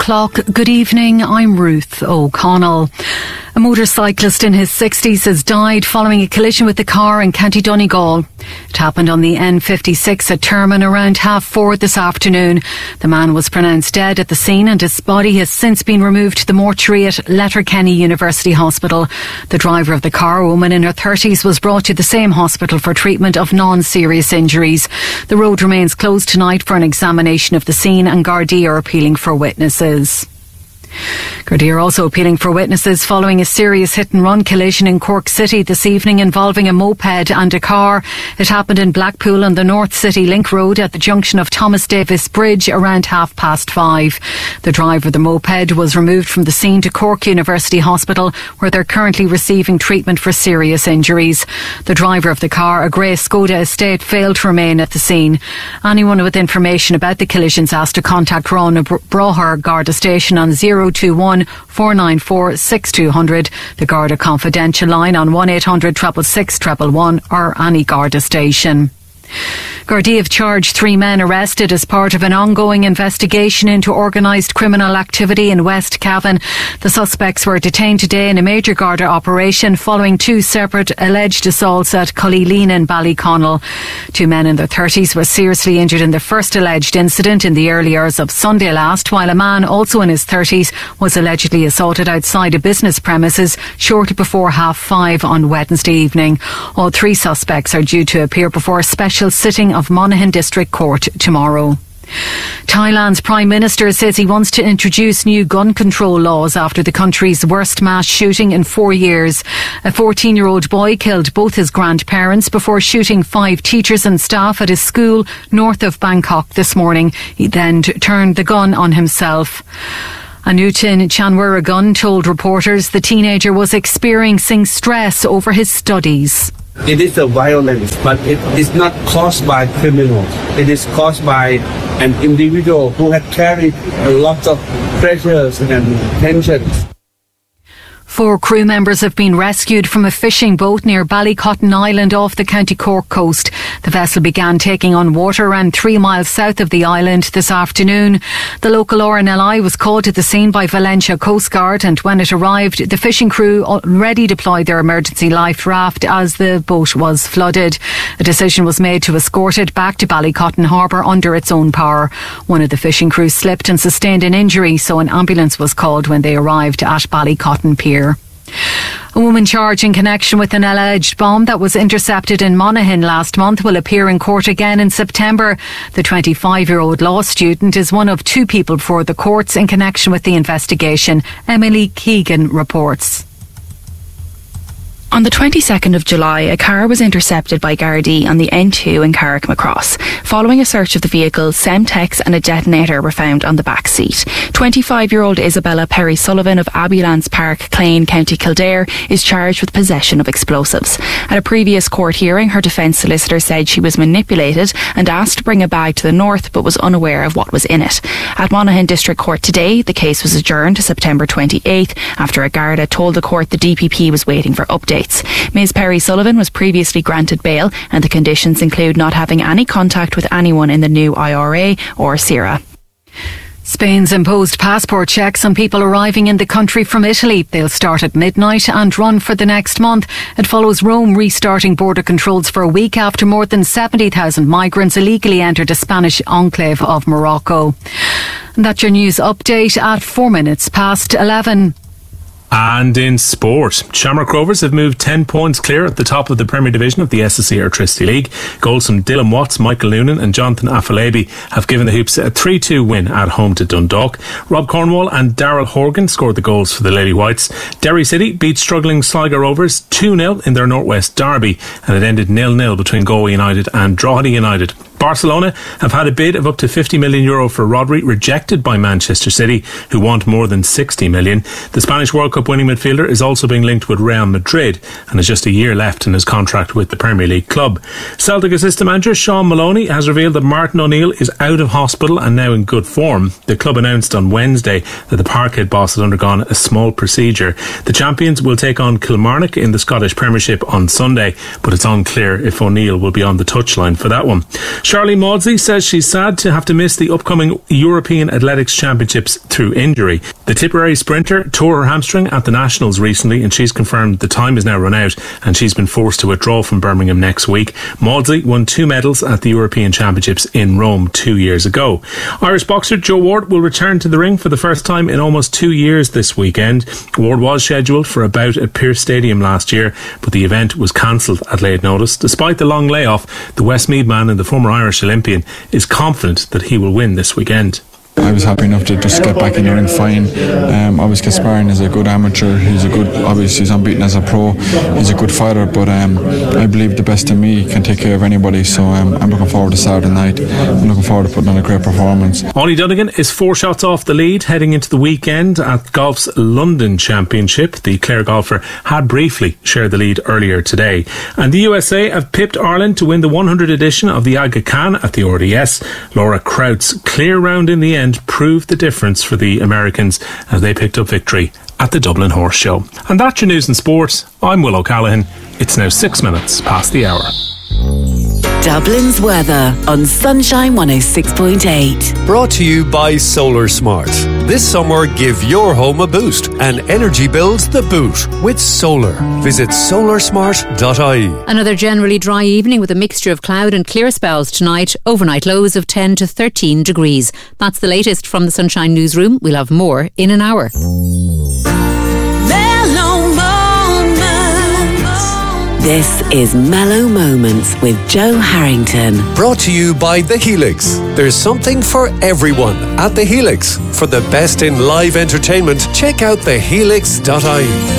o'clock. Good evening, I'm Ruth O'Connell. A motorcyclist in his 60s has died following a collision with a car in County Donegal. It happened on the N56 at Termon around 4:30 this afternoon. The man was pronounced dead at the scene and his body has since been removed to the mortuary at Letterkenny University Hospital. The driver of the car, a woman in her 30s, was brought to the same hospital for treatment of non-serious injuries. The road remains closed tonight for an examination of the scene and Gardaí are appealing for witnesses. Gardaí are also appealing for witnesses following a serious hit-and-run collision in Cork City this evening involving a moped and a car. It happened in Blackpool on the North City Link Road at the junction of Thomas Davis Bridge around 5:30. The driver of the moped was removed from the scene to Cork University Hospital, where they're currently receiving treatment for serious injuries. The driver of the car, a grey Skoda Estate, failed to remain at the scene. Anyone with information about the collisions asked to contact Rona Broher Garda Station on 021 494 6200, the Garda Confidential line on 1800 666 111 or any Garda station. Gardaí have charged 3 men arrested as part of an ongoing investigation into organised criminal activity in West Cavan. The suspects were detained today in a major Garda operation following 2 separate alleged assaults at Cullyleen and Ballyconnell. 2 men in their 30s were seriously injured in the first alleged incident in the early hours of Sunday last, while a man also in his 30s was allegedly assaulted outside a business premises shortly before 5:30 on Wednesday evening. All 3 suspects are due to appear before a special sitting of Monaghan District Court tomorrow. Thailand's Prime Minister says he wants to introduce new gun control laws after the country's worst mass shooting in 4 years. A 14-year-old boy killed both his grandparents before shooting 5 teachers and staff at his school north of Bangkok this morning. He then turned the gun on himself. Anutin Chanwiragun told reporters the teenager was experiencing stress over his studies. It is a violence, but it is not caused by criminals. It is caused by an individual who had carried a lot of pressures and tensions. 4 crew members have been rescued from a fishing boat near Ballycotton Island off the County Cork coast. The vessel began taking on water around 3 miles south of the island this afternoon. The local RNLI was called to the scene by Valentia Coast Guard, and when it arrived, the fishing crew already deployed their emergency life raft as the boat was flooded. A decision was made to escort it back to Ballycotton Harbour under its own power. One of the fishing crew slipped and sustained an injury, so an ambulance was called when they arrived at Ballycotton Pier. A woman charged in connection with an alleged bomb that was intercepted in Monaghan last month will appear in court again in September. The 25-year-old law student is one of 2 people before the courts in connection with the investigation. Emily Keegan reports. On the 22nd of July, a car was intercepted by Gardaí on the N2 in Carrickmacross. Following a search of the vehicle, Semtex and a detonator were found on the back seat. 25-year-old Isabella Perry Sullivan of Abbeylands Park, Clane, County Kildare, is charged with possession of explosives. At a previous court hearing, her defence solicitor said she was manipulated and asked to bring a bag to the north but was unaware of what was in it. At Monaghan District Court today, the case was adjourned to September 28th after a Garda told the court the DPP was waiting for updates. Ms Perry Sullivan was previously granted bail and the conditions include not having any contact with anyone in the new IRA or CIRA. Spain's imposed passport checks on people arriving in the country from Italy. They'll start at midnight and run for the next month. It follows Rome restarting border controls for a week after more than 70,000 migrants illegally entered a Spanish enclave of Morocco. And that's your news update at 11:04. And in sport, Shamrock Rovers have moved 10 points clear at the top of the Premier Division of the SSE Airtricity League. Goals from Dylan Watts, Michael Noonan and Jonathan Afolabi have given the Hoops a 3-2 win at home to Dundalk. Rob Cornwall and Daryl Horgan scored the goals for the Lady Whites. Derry City beat struggling Sligo Rovers 2-0 in their Northwest derby, and it ended 0-0 between Galway United and Drogheda United. Barcelona have had a bid of up to €50 million for Rodri rejected by Manchester City, who want more than €60 million. The Spanish World Cup Cup winning midfielder is also being linked with Real Madrid and has just a year left in his contract with the Premier League club. Celtic assistant manager Sean Maloney has revealed that Martin O'Neill is out of hospital and now in good form. The club announced on Wednesday that the Parkhead boss had undergone a small procedure. The champions will take on Kilmarnock in the Scottish Premiership on Sunday, but it's unclear if O'Neill will be on the touchline for that one. Charlie Maudsley says she's sad to have to miss the upcoming European Athletics Championships through injury. The Tipperary sprinter tore her hamstring at the Nationals recently, and she's confirmed the time is now run out and she's been forced to withdraw from Birmingham next week. Maudsley won 2 medals at the European Championships in Rome 2 years ago. Irish boxer Joe Ward will return to the ring for the first time in almost 2 years this weekend. Ward was scheduled for a bout at Pearse Stadium last year, but the event was cancelled at late notice. Despite the long layoff, the Westmeath man and the former Irish Olympian is confident that he will win this weekend. I was happy enough to just get back in the ring fine. Obviously Kasparyan is a good amateur, obviously he's unbeaten as a pro, he's a good fighter, but I believe the best in me can take care of anybody, so I'm looking forward to Saturday night. I'm looking forward to putting on a great performance. Ollie Dunnigan is 4 shots off the lead heading into the weekend at golf's London Championship. The Clare golfer had briefly shared the lead earlier today. And the USA have pipped Ireland to win the 100th edition of the Aga Khan at the RDS. Laura Kraut's clear round in the end proved the difference for the Americans as they picked up victory at the Dublin Horse Show. And that's your news and sport. I'm Will O'Callaghan. It's now 6 minutes past the hour. Dublin's weather on Sunshine 106.8. Brought to you by Solar Smart. This summer, give your home a boost and energy bills the boot with solar. Visit solarsmart.ie. Another generally dry evening with a mixture of cloud and clear spells tonight. Overnight lows of 10 to 13 degrees. That's the latest from the Sunshine Newsroom. We'll have more in an hour. This is Mellow Moments with Joe Harrington. Brought to you by The Helix. There's something for everyone at The Helix. For the best in live entertainment, check out thehelix.ie.